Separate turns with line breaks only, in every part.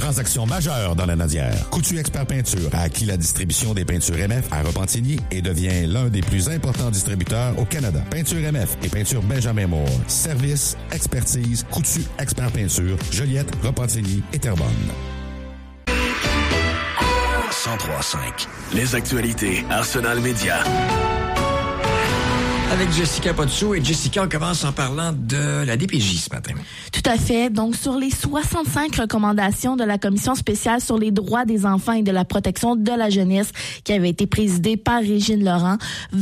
transaction majeure dans la Nadière. Coutu Expert Peinture a acquis la distribution des peintures MF à Repentigny et devient l'un des plus importants distributeurs au Canada. Peinture MF et peinture Benjamin Moore. Service, expertise, Coutu Expert Peinture, Joliette, Repentigny et Terrebonne.
103.5. Les actualités Arsenal Média.
Avec Jessica Potsou. Et Jessica, on commence en parlant de la DPJ ce matin.
Tout à fait. Donc, sur les 65 recommandations de la Commission spéciale sur les droits des enfants et de la protection de la jeunesse qui avait été présidée par Régine Laurent,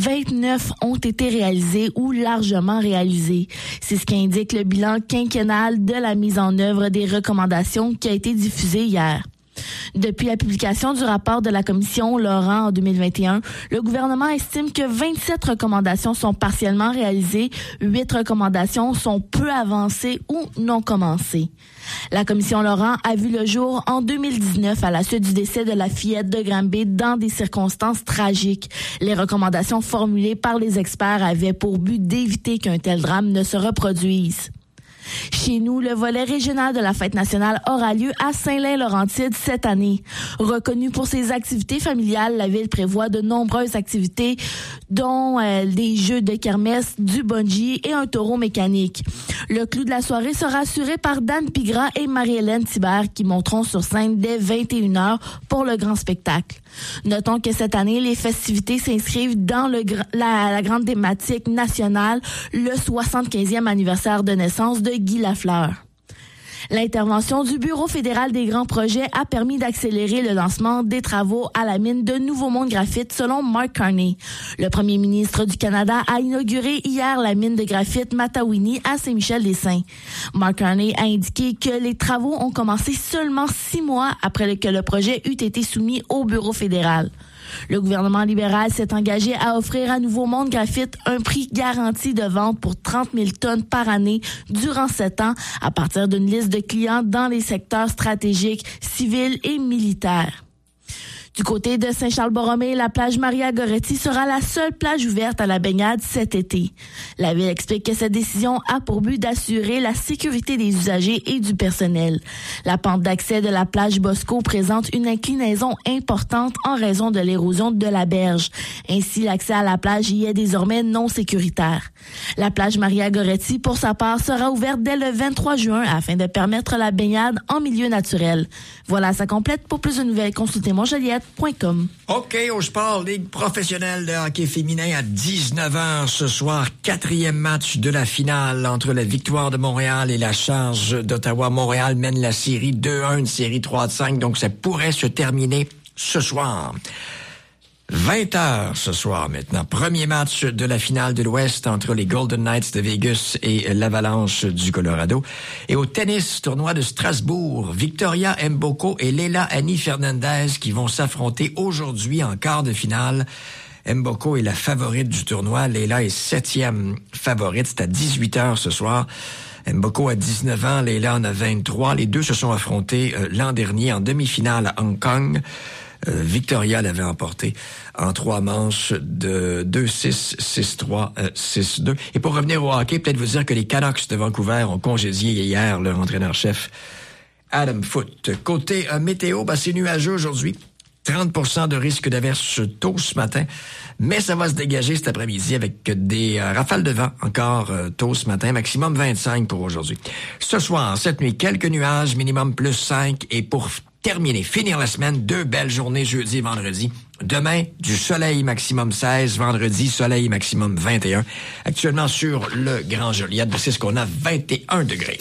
29 ont été réalisées ou largement réalisées. C'est ce qu'indique le bilan quinquennal de la mise en œuvre des recommandations qui a été diffusé hier. Depuis la publication du rapport de la commission Laurent en 2021, le gouvernement estime que 27 recommandations sont partiellement réalisées, 8 recommandations sont peu avancées ou non commencées. La commission Laurent a vu le jour en 2019 à la suite du décès de la fillette de Granby dans des circonstances tragiques. Les recommandations formulées par les experts avaient pour but d'éviter qu'un tel drame ne se reproduise. Chez nous, le volet régional de la fête nationale aura lieu à Saint-Lin-Laurentide cette année. Reconnue pour ses activités familiales, la ville prévoit de nombreuses activités, dont des jeux de kermesse, du bungee et un taureau mécanique. Le clou de la soirée sera assuré par Dan Pigra et Marie-Hélène Thibert qui monteront sur scène dès 21h pour le grand spectacle. Notons que cette année, les festivités s'inscrivent dans la grande thématique nationale, le 75e anniversaire de naissance de Guy Lafleur. L'intervention du Bureau fédéral des grands projets a permis d'accélérer le lancement des travaux à la mine de Nouveau-Monde Graphite, selon Mark Carney. Le premier ministre du Canada a inauguré hier la mine de graphite Matawini à Saint-Michel-des-Saints. Mark Carney a indiqué que les travaux ont commencé seulement 6 mois après que le projet eut été soumis au Bureau fédéral. Le gouvernement libéral s'est engagé à offrir à Nouveau-Monde Graphite un prix garanti de vente pour 30 000 tonnes par année durant 7 ans à partir d'une liste de clients dans les secteurs stratégiques, civils et militaires. Du côté de Saint-Charles-Borromée, la plage Maria-Goretti sera la seule plage ouverte à la baignade cet été. La ville explique que cette décision a pour but d'assurer la sécurité des usagers et du personnel. La pente d'accès de la plage Bosco présente une inclinaison importante en raison de l'érosion de la berge. Ainsi, l'accès à la plage y est désormais non sécuritaire. La plage Maria-Goretti, pour sa part, sera ouverte dès le 23 juin afin de permettre la baignade en milieu naturel. Voilà, ça complète. Pour plus de nouvelles, consultez monjoliette.com.
OK, au sport, Ligue professionnelle de hockey féminin à 19h ce soir. 4e match de la finale entre la Victoire de Montréal et la Charge d'Ottawa. Montréal mène la série 2-1, une série 3-5, donc ça pourrait se terminer ce soir. 20h ce soir maintenant. Premier match de la finale de l'Ouest entre les Golden Knights de Vegas et l'Avalanche du Colorado. Et au tennis, tournoi de Strasbourg, Victoria Mboko et Leila Annie Fernandez qui vont s'affronter aujourd'hui en quart de finale. Mboko est la favorite du tournoi. Leila est 7e favorite. C'est à 18h ce soir. Mboko a 19 ans, Leila en a 23. Les deux se sont affrontés l'an dernier en demi-finale à Hong Kong. Victoria l'avait emporté en 3 manches de 2-6, 6-3, 6-2. Et pour revenir au hockey, peut-être vous dire que les Canucks de Vancouver ont congédié hier leur entraîneur-chef Adam Foote. Côté météo, c'est nuageux aujourd'hui. 30% de risque d'averse tôt ce matin, mais ça va se dégager cet après-midi avec des rafales de vent encore tôt ce matin, maximum 25 pour aujourd'hui. Ce soir, cette nuit, quelques nuages, minimum plus 5, et pour finir la semaine, 2 belles journées jeudi et vendredi. Demain, du soleil maximum 16, vendredi, soleil maximum 21. Actuellement sur le Grand Joliette, c'est ce qu'on a, 21 degrés.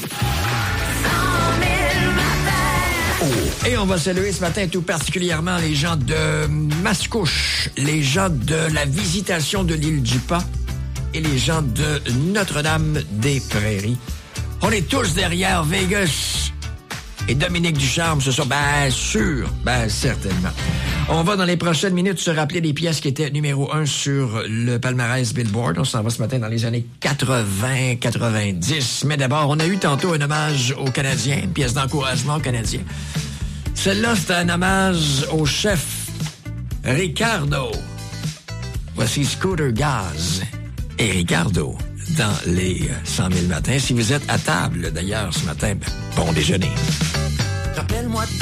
Et on va saluer ce matin tout particulièrement les gens de Mascouche, les gens de la Visitation de l'île du Pas et les gens de Notre-Dame-des-Prairies. On est tous derrière Vegas et Dominique Ducharme, ce sont bien sûr, certainement. On va dans les prochaines minutes se rappeler des pièces qui étaient numéro 1 sur le palmarès Billboard. On s'en va ce matin dans les années 80, 90. Mais d'abord, on a eu tantôt un hommage aux Canadiens, une pièce d'encouragement aux Canadiens. Celle-là, c'est un hommage au chef Ricardo. Voici Scooter Gaz et Ricardo dans les 100 000 matins. Si vous êtes à table, d'ailleurs, ce matin, bon déjeuner. Rappelle-moi